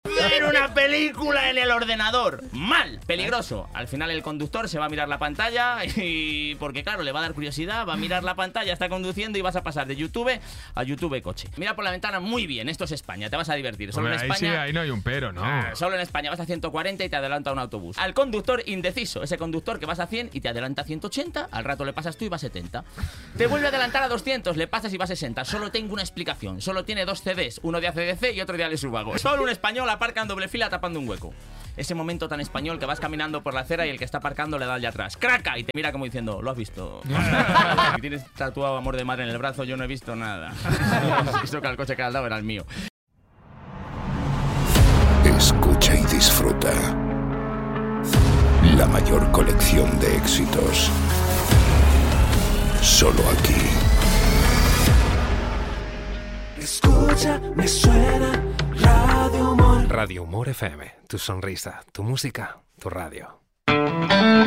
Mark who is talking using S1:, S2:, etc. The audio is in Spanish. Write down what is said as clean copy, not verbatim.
S1: Ver una película en el ordenador. Mal, peligroso. Al final el conductor se va a mirar la pantalla y... porque claro, le va a dar curiosidad, va a mirar la pantalla, está conduciendo y vas a pasar de YouTube a YouTube coche. Mira por la ventana muy bien, esto es España, te vas a divertir. Solo
S2: Hombre,
S1: en España...
S2: ahí, sí, ahí no hay un pero, ¿no?
S1: Solo en España vas a 140 y te adelanta un autobús. Al conductor indeciso, ese conductor que vas a 100 y te adelanta a 180, al rato le pasas tú y va a 70. Te vuelve a adelantar a 200, le pasas y va a 60. Solo tengo una explicación, solo tiene dos CDs, uno de AC/DC y otro de Alex Ubago. Solo un español aparca en doble fila tapando un hueco. Ese momento tan español que vas caminando por la acera y el que está aparcando le da al de atrás. ¡Craca! Y te mira como diciendo, ¿lo has visto? Si tienes tatuado amor de madre en el brazo, yo no he visto nada. Eso que al coche que al lado era el mío.
S3: Escucha y disfruta. La mayor colección de éxitos. Solo aquí.
S4: Escucha, me suena Radio Humor.
S5: Radio Humor FM, tu sonrisa, tu música, tu radio.